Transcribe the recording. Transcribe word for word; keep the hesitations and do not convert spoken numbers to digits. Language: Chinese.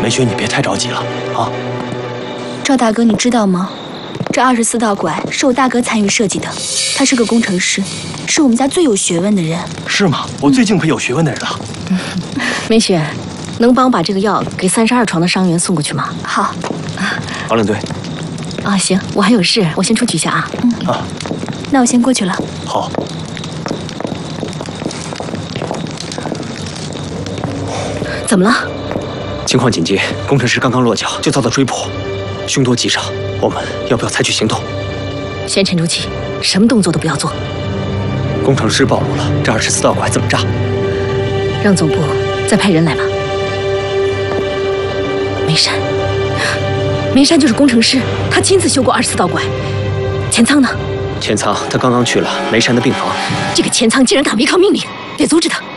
梅雪，你别太着急了啊。 赵大哥，你知道吗？这二十四道馆是我大哥参与设计的，他是个工程师，是我们家最有学问的人。 是吗？我最敬佩有学问的人了。 嗯、梅雪，能帮我把这个药给三十二床的伤员送过去吗？ 好。 王领队。 啊，行，我还有事，我先出去一下啊。 嗯啊，那我先过去了。 好。 怎么了？ 情况紧急，工程师刚刚落脚就遭到追捕，凶多吉少。我们要不要采取行动？ 先沉住气，什么动作都不要做。 工程师暴露了，这二十四道拐怎么炸？ 让总部再派人来吧。梅山，梅山就是工程师，他亲自修过二十四道拐。钱仓呢？ 钱仓他刚刚去了梅山的病房。 这个钱仓竟然敢违抗命令，得阻止他。